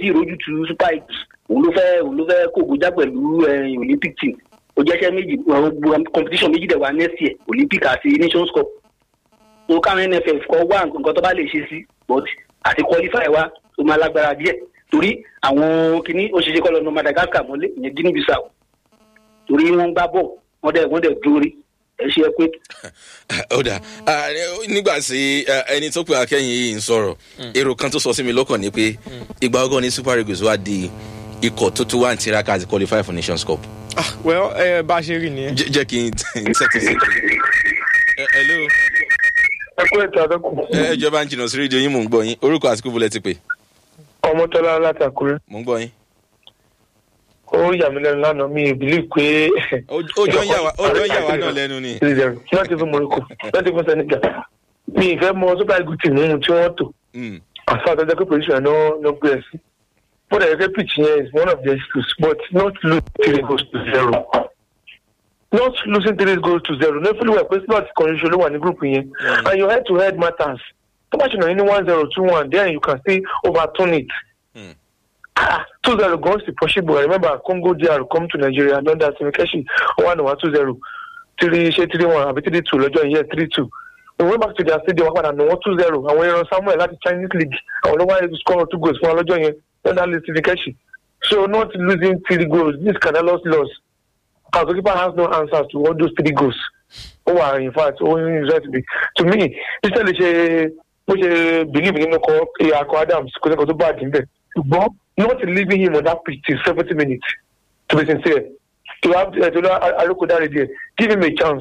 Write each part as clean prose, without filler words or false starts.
tí ìrójú tu Super Eagles òun ló fẹ́ kógojá pẹ̀lú Olympic team ó jẹ́ṣẹ́ méjì competition méjì dẹ̀ wá next year Olympic àti Nations Cup tó káwọn NFF kọ́ wá nǹkan tó bá lè ṣe sí but àti qualify wá tó máa lágbára díẹ̀ torí àwọn kìíní ó ṣeéṣe kọ́ lọ́nà Madagascar mọ́lé ìyẹn Guinea Bissau torí wọ́n gbá bọ̀ wọ́n dẹ̀ dúró ẹ ṣe pé. ó dà nígbà tí ẹni tó pè akẹ́yìn yìí ń sọ̀rọ̀ èrò kan tó sọ sí mi lọ́kàn ni pé ìgbà ọgọ́ ni Super Eagles wá di ikọ̀ tó tún wà ní tiraka àti qualify for Nations Cup. well bá a ṣe rí nìyẹn. jẹ́ kí n tẹ́tí sí i. hello. ẹ kú ètò àdókù. ìjọba ń jìnnà sí rédíò yín mò ń gbọ́ yín orúkọ àti kúbulẹ̀ ti pè. Ọmọtọ́lá láti Àkúrẹ́. mò ń gbọ́ yín. ó yà mí lẹ́nu lánàá mi ìbílí pé. ó jọ ń yà wá náà lẹ́nu ni. not even Morocco not even Senegal mi ìfẹ́ mọ Super Eagles team nínú tí wọ́n tò. àfa àtọ́jọ́ pé position no gbé ẹ sí. but I say pitch here is one of the issues but not losing 3 goals to 0. Not losing 3 goals to 0. No feel well because not condition one group yẹn and your head to head matters. So much you know, 1-0, 2-1, then you can still overturn it. 2-0 goals is possible. I remember Congo DR come to Nigeria, done that in Keshi 1-2-0, 3-1, 3-2, lọ́jọ́ yẹn 3-2. We went back to their stadium, 1-2-0, and we were somewhere like the Chinese league. I don't know why they score 2 goals for lọ́jọ́ yẹn, done that list in Keshi. So not losing 3 goals, this kind of loss. Our goalkeeper has no answers to all those 3 goals. Oh, in fact, to me, instead bó ṣe believe nínú akọ Adams kò ní kò tó bá dín bẹ́ẹ̀ ṣùgbọ́n not leaving him on that pitch till 70 minutes to be sincere to have Arokodare there give him a chance.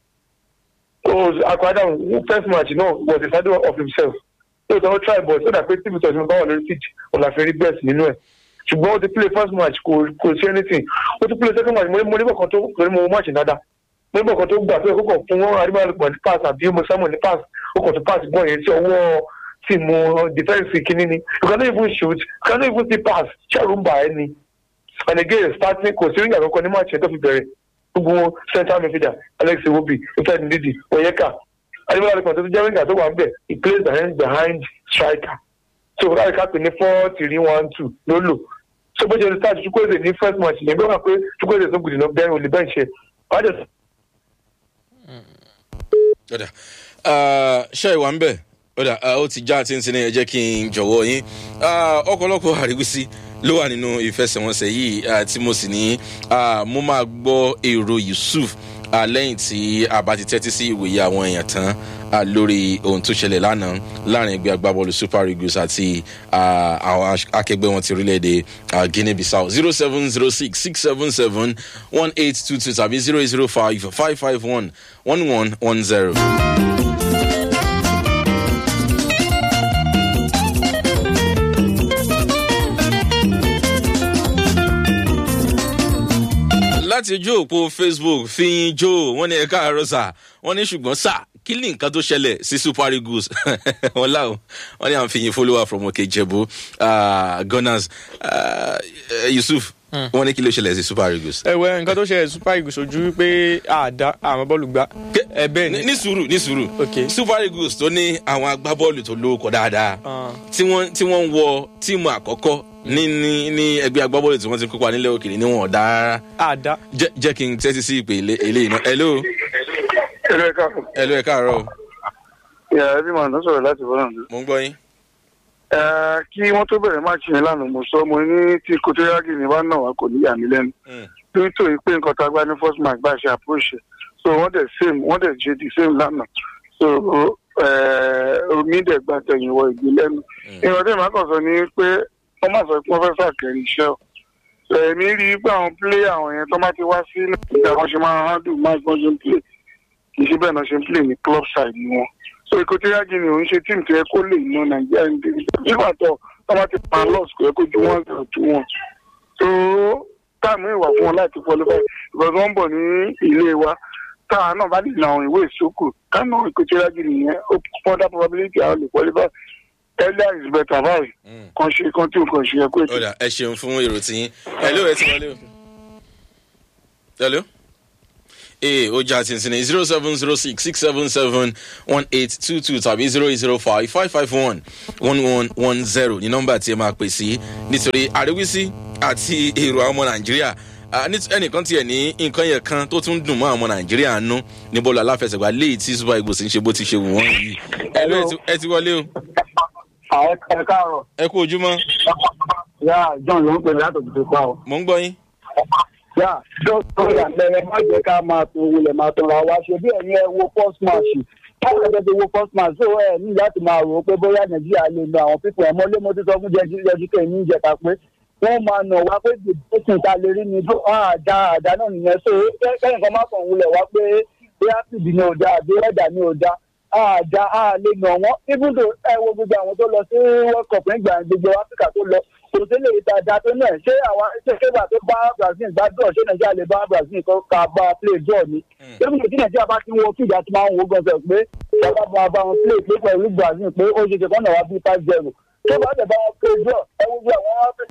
Akọ Adams first match was a shadow of himself so the whole try but so that pé tí bìtọ̀ ìṣúná bá wà lórí pitch ọ̀nà àfẹ́rí bẹ́ẹ̀ sí nínú ẹ̀ ṣùgbọ́n ó ti play first match kò sí anything ó ti play second match mo níbọ̀ kan tó torí mo match dáadáa mo níbọ̀ kan tó gbà pé kókò fún wọn arígbàlùpọ̀ ní pass àbí mo Samuel ní pass ó kàn tó pass ball yẹn sí ọwọ́ tí mo defence kìíní ni you cannot even shoot you cannot even see pass ṣàrùmbà ẹni and again starting kò sí ìyàwó kan ní match yẹn tó fi bẹ̀rẹ̀ gbogbo central midfielder Alex Iwobi ifeanyi Ndidi Onyeka arígbàlùpọ̀ tó ti jẹ́ wíńgà tó wà ń bẹ̀ he plays behind striker so láti ká pè ní 4-3-1-2 ló lò so bó ṣe lè start Chukwueze ní first match yẹn bí wọ́n pé Chukwueze tó gùdì náà bẹ́ẹ̀ olè bẹ́ẹ̀ ṣe wájú. ṣé ìwà ń bẹ̀ ó ti já àti ń sinmi ẹ jẹ́ kí n jọ̀wọ́ yín ọ̀pọ̀lọpọ̀ àríwísí ló wà nínú ìfẹsẹ̀wọnsẹ̀ yìí tí mo sì ní mo máa gbọ́ èrò Yusuf lẹ́yìn tí a bá ti tẹ́tí sí ìwòye àwọn èèyàn tán lórí ohun tó ṣẹlẹ̀ lánàá láàrin ẹgbẹ́ agbábọ́ọ̀lù Super Eagles àti àwọn akẹgbẹ́ wọn ti orílẹ̀-èdè Guinea Bissau 0706-677-1822 tàbí 005-551-1110. láti ojú òpó Facebook fi jó wọ́n ní ẹ̀ka àrọ́sà wọ́n ní ṣùgbọ́n sà kí ni nǹkan tó ṣẹlẹ̀ sí Super Eagles wọ́n láwọn wọ́n ní à ń fi yin follower from Òkè Ìjẹ̀bú Gunners Yusuf wọ́n ní kí ló ṣẹlẹ̀ sí Super Eagles. ẹ̀wẹ̀ nǹkan tó ṣẹlẹ̀ Super Eagles ojú wípé àmọ́ bọ́ọ̀lù gbá. bẹ́ẹ̀ ni ní sùúrù Super Eagles tó ní àwọn agbábọ́ọ̀lù tó lóko dáadáa tí wọ́n ń wọ tíìmù àkọ́kọ́ ní ẹgbẹ́ agbábọ́ọ̀lù tí wọ́n ti kópa nílẹ̀ òkèèrè ní wọn ò dáa. jẹ́ kí n tẹ́tí sí ìpè eléyìí náà. hello ẹ káàárọ̀. ẹbí màá lọ sọ̀rọ̀ láti bọ́lá mi. mo ń gbọ́ yín. kí wọ́n tó bẹ̀rẹ̀ máàkì yẹn lánàá mo sọ mo ní tí Kòtòyágì ní bá náà wá kò ní yà mí lẹ́nu. nítorí pé nǹkan tá a gbá ní first match bá ṣe approach so wọ́n dẹ̀ ṣe the same lánàá so omi dẹ̀ gba tẹ̀yìn wọ ìgbé lẹ́nu. ìrọ̀lẹ́ ìmọ̀ àkànṣọ ni pé wọ́n máa sọ pé wọ́n fẹ́ fàkẹ́rì iṣẹ́ o. èmi rí i pé àwọn player àwọn yẹn tó bá ti wá sí nàìjíríà wọ́n ṣe máa handle match wọ́n ṣe ń play kì í ṣe bẹ́ẹ̀ náà ṣe ń play ní club side ni wọ́n. so Kòtòyágì ni òun ṣe tíìmù tó yẹ kó lè ná nàìjíríà nígbà tó bá ti pa loss kò yẹ kó ju 1-0-2-1. so táàmù ìwà fún wọn láti qualify because wọ́n ń bọ̀ ní ilé wa táwa náà bá lè na àwọn ìwé ìsókò kánú Kòtòyágì nìyẹn ó further probability àwọn lè qualify. Earlier is better báyìí kan ṣe kan tí o kàn ṣe ẹkọ ètò. ọ̀dà ẹ ṣeun fún èrò tí yín hello ẹ ti wọlé o hello ó já tìǹtìǹ 0706-677-1822 tàbí 005-551-1110 ní nọ́mbà tí ẹ máa pè sí nítorí àríwísí àti èrò àwọn ọmọ nàìjíríà ẹnìkan tiẹ̀ ní nǹkan yẹn kan tó tún dùn mọ́ àwọn ọmọ nàìjíríà nú ní bọ́ọ̀lù aláfẹsẹ̀gbá léyìí tí super eagles ń ṣe bó ti ṣe wù wọ́n yìí. ẹ ti wọlé o. ẹ káàárọ̀. ẹ kú ojúmọ́. yá john ló ń pè mí látòkè tó pa o. mò ń gbọ́ yín. yá dókítà ìyàlẹ́rẹ́ má jẹ́ ká máa tún wulẹ̀ máa tún ra wá ṣe bí ẹ̀yin ẹ wo first match káwọn ẹgbẹ́ tó wo first match tó ẹ ní láti máa rò ó pé bóyá nàìjíríà lè lo àwọn pípọ̀ ẹ̀mọ́ lé mo ti sọ fún jẹ́júkẹ́ ní ìjẹta pé wọ́n máa nà wá pé dìbòsìn ta lè rí ni àdá náà nìyẹn so kẹ́yìn kan má kàn wulẹ̀ wá pé bóyá fìdí ni ò dá àbí ẹ̀dà ni ò dá àdá lè nà wọ́n even though ẹ wo gbogbo àwọn tó lọ sí world cup nígbà gbogbo áfíríkà tó lọ kò sí lè ta dá tó náà ṣé àwọn ṣèkéwà tó bá brazil gbá draw ṣé nàìjíríà lè bá brazil ká bá play draw ni lórí ìdí nàìjíríà bá ti wo fìdí àti máa ń wo gbọ̀nsẹ̀ pé ìjọba máa bá wọn play pé pẹ̀lú brazil pé ó ṣe ṣe kọ́nà wá bí 5-0 tó bá tẹ̀ bá wọn play draw ẹ wo bí àwọn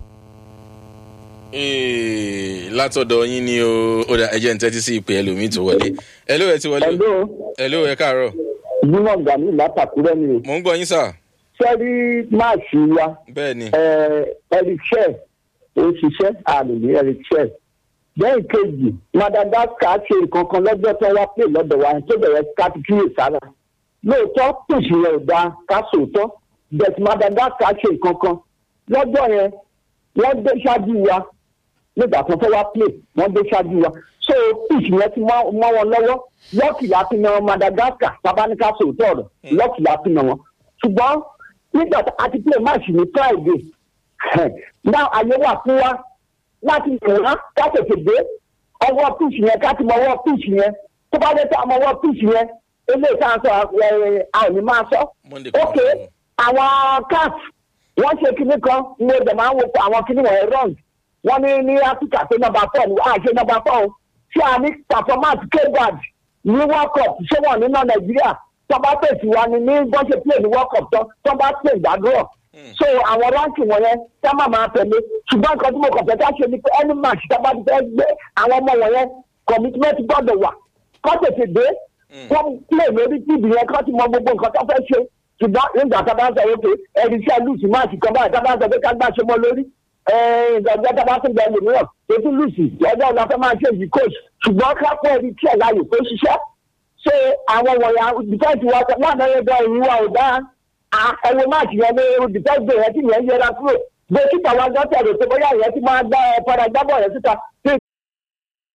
látọ̀dọ̀ yín ni ó dá ẹjẹ́ ń tẹ́tí sí ìpè ẹlòmíì tó wọlé. Hello ẹ ti wọlé. Hello ẹ káàárọ̀. Jimoh Gani látàkúrẹ́ ni. Mò ń gbọ́ yín sà. Sẹ́rí máàṣì wa. Bẹ́ẹ̀ni. Eric Chel ó ṣiṣẹ́ àlùmí Eric Chel. Bẹ́ẹ̀ kejì Madagascar ṣe nǹkan kan lọ́jọ́ tó wá pè lọ́dọ̀ wa tó bẹ̀rẹ̀ kátíkìrì sára. Lóòótọ́ pèsè yẹn ò dáa ká sòótọ́. Bẹ̀t Madagascar ṣe nǹkan kan lọ́jọ́ yẹn wọ́n dé ṣáájú wa nígbà tó fẹ́ wá play wọ́n dé ṣáájú wa so pitch yẹn ti mọ́ wọn lọ́wọ́ lọ́ọ̀kì láti na Madagascar tabanika sòótọ́ ọ̀rọ̀ lọ́ọ̀kì láti na wọn ṣùgbọ́n nígbà tí a ti play match ní Friday náà àyè wà fún wa láti ìrìnà ká tètè dé ọwọ́ pitch yẹn ká ti mọ ọwọ́ pitch yẹn tó bá dé tá a mọ ọwọ́ pitch yẹn eléyìí tá a sọ àwọn ní máa sọ ok àwọn caf wọ́n ṣe kinní kan ní ọjà máa ń wo àwọn kinní wọ̀nyẹn wrong wọ́n ní áfíríkà tó nọ́mbà 4 ní àṣẹ nọ́mbà 4 ṣé a ní performance kbad ní world cup ṣé wọ́n nínú nàìjíríà tó bá pèsè wa ni ní bọ́n ṣe play ní world cup tó bá play ìdádúrọ̀ so àwọn ránkì wọ̀nyẹn tá má máa tẹ̀lé ṣùgbọ́n nǹkan tí mo kàn fẹ́ ká ṣe ni pé any match tá bá ti fẹ́ gbé àwọn ọmọ wọ̀nyẹn commitment gbọ́dọ̀ wà kó tètè dé kó play lórí tv yẹn kó ti mọ gbogbo nǹkan tó fẹ́ ṣe ṣùgbọ́n nígbà tá a bá ń sọ wípé ẹni tí a lùsì máàkì kan báyìí tá a bá ń sọ pé ká gbà ṣe mọ́ lórí ìgbàgbọ́ tá a bá tún gba ẹlòmíràn tó tún lùsì ọjọ́ ọ̀la fẹ́ máa ṣe èyí coach ṣùgbọ́n ká pọ̀ ẹni tí ẹ̀ láàyè tó ṣiṣẹ́ ṣé àwọn wọ̀nyà dìfẹ́ǹsì wa láàrin ẹgbẹ́ ìyìn wa ò dá ẹwọ máàkì yẹn ní dìfẹ́ǹsì yẹn tí yẹn yẹra kúrò dókítà wa gbọ́ tẹ̀lé tó bóyá ìyẹn ti máa gbá padà gbábọ̀ yẹn síta tí